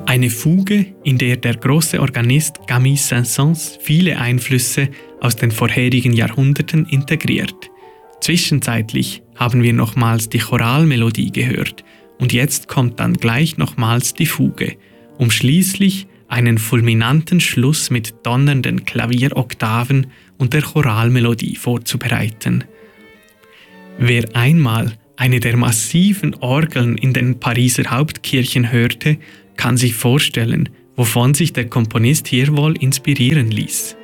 Eine Fuge, in der der große Organist Camille Saint-Saëns viele Einflüsse aus den vorherigen Jahrhunderten integriert. Zwischenzeitlich haben wir nochmals die Choralmelodie gehört und jetzt kommt dann gleich nochmals die Fuge, um schließlich einen fulminanten Schluss mit donnernden Klavieroktaven und der Choralmelodie vorzubereiten. Wer einmal eine der massiven Orgeln in den Pariser Hauptkirchen hörte, kann sich vorstellen, wovon sich der Komponist hier wohl inspirieren ließ.